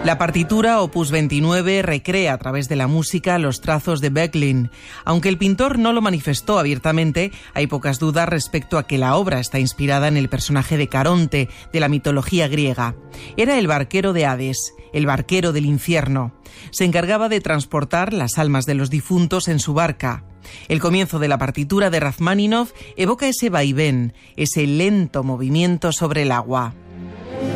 La partitura Opus 29 recrea a través de la música los trazos de Böcklin. Aunque el pintor no lo manifestó abiertamente, hay pocas dudas respecto a que la obra está inspirada en el personaje de Caronte, de la mitología griega. Era el barquero de Hades, el barquero del infierno. Se encargaba de transportar las almas de los difuntos en su barca. El comienzo de la partitura de Rachmaninoff evoca ese vaivén, ese lento movimiento sobre el agua.